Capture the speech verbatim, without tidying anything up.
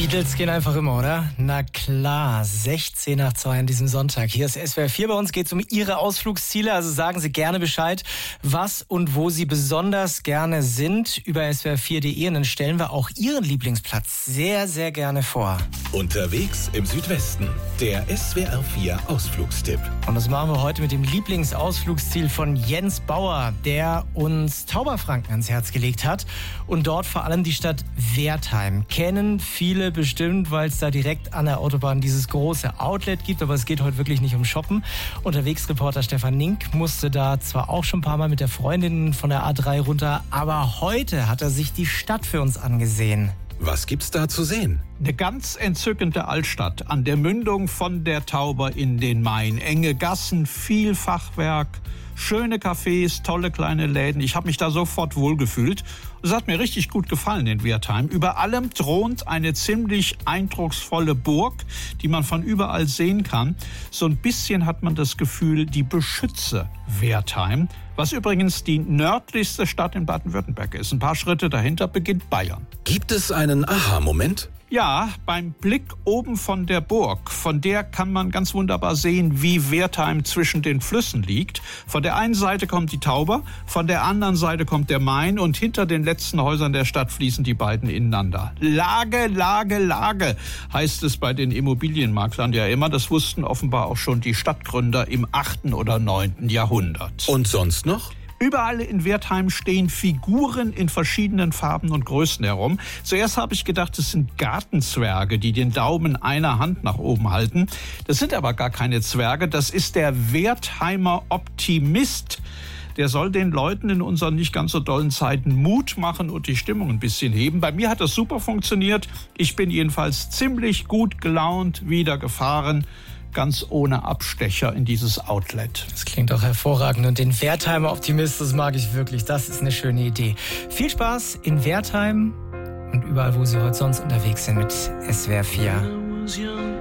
Beatles gehen einfach immer, oder? Na klar, sechzehn nach zwei an diesem Sonntag. Hier ist S W R vier, bei uns geht es um Ihre Ausflugsziele. Also sagen Sie gerne Bescheid, was und wo Sie besonders gerne sind über S W R vier punkt de und dann stellen wir auch Ihren Lieblingsplatz sehr, sehr gerne vor. Unterwegs im Südwesten, der S W R vier Ausflugstipp. Und das machen wir heute mit dem Lieblingsausflugsziel von Jens Bauer, der uns Tauberfranken ans Herz gelegt hat und dort vor allem die Stadt Wertheim. Kennen viele bestimmt, weil es da direkt an der Autobahn dieses große Outlet gibt, aber es geht heute wirklich nicht um Shoppen. Unterwegsreporter Stefan Nink musste da zwar auch schon ein paar Mal mit der Freundin von der A drei runter, aber heute hat er sich die Stadt für uns angesehen. Was gibt's da zu sehen? Eine ganz entzückende Altstadt an der Mündung von der Tauber in den Main. Enge Gassen, viel Fachwerk, schöne Cafés, tolle kleine Läden. Ich habe mich da sofort wohlgefühlt. Es hat mir richtig gut gefallen in Wertheim. Über allem thront eine ziemlich eindrucksvolle Burg, die man von überall sehen kann. So ein bisschen hat man das Gefühl, die beschütze Wertheim, was übrigens die nördlichste Stadt in Baden-Württemberg ist. Ein paar Schritte dahinter beginnt Bayern. Gibt es einen Aha-Moment? Ja, beim Blick oben von der Burg, von der kann man ganz wunderbar sehen, wie Wertheim zwischen den Flüssen liegt. Von der einen Seite kommt die Tauber, von der anderen Seite kommt der Main und hinter den letzten Häusern der Stadt fließen die beiden ineinander. Lage, Lage, Lage heißt es bei den Immobilienmaklern ja immer. Das wussten offenbar auch schon die Stadtgründer im achten oder neunten Jahrhundert. Und sonst noch? Überall in Wertheim stehen Figuren in verschiedenen Farben und Größen herum. Zuerst habe ich gedacht, es sind Gartenzwerge, die den Daumen einer Hand nach oben halten. Das sind aber gar keine Zwerge, das ist der Wertheimer Optimist. Der soll den Leuten in unseren nicht ganz so dollen Zeiten Mut machen und die Stimmung ein bisschen heben. Bei mir hat das super funktioniert. Ich bin jedenfalls ziemlich gut gelaunt wieder gefahren. Ganz ohne Abstecher in dieses Outlet. Das klingt auch hervorragend und den Wertheimer Optimist, das mag ich wirklich. Das ist eine schöne Idee. Viel Spaß in Wertheim und überall, wo Sie heute sonst unterwegs sind mit S W R vier.